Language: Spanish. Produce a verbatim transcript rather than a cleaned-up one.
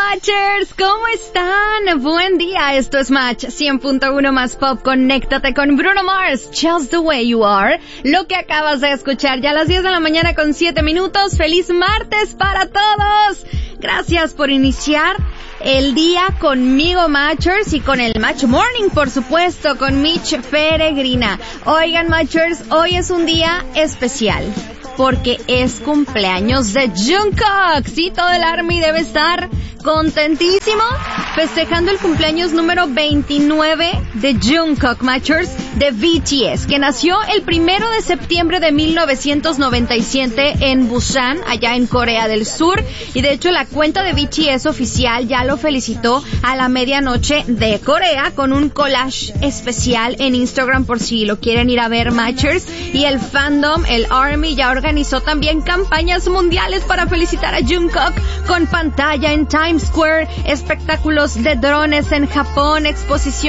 Matchers, ¿cómo están? Buen día, esto es Match cien punto uno más Pop. Conéctate con Bruno Mars, Just the Way You Are. Lo que acabas de escuchar ya a las diez de la mañana con siete minutos. ¡Feliz martes para todos! Gracias por iniciar el día conmigo, Matchers, y con el Match Morning, por supuesto, con Mitch Peregrina. Oigan, Matchers, hoy es un día especial porque es cumpleaños de Jungkook. Sí, todo el ARMY debe estar contentísimo festejando el cumpleaños número veintinueve de Jungkook, Matchers, de B T S, que nació el primero de septiembre de mil novecientos noventa y siete en Busan, allá en Corea del Sur, y de hecho la cuenta de B T S oficial ya lo felicitó a la medianoche de Corea con un collage especial en Instagram por si lo quieren ir a ver, Matchers. Y el fandom, el ARMY, ya organizó también campañas mundiales para felicitar a Jungkook con pantalla en Times Square, espectáculos de drones en Japón, exposición